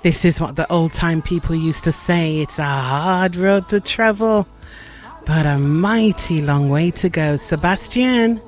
This is what the old time people used to say. It's a hard road to travel, but a mighty long way to go. Sebastian,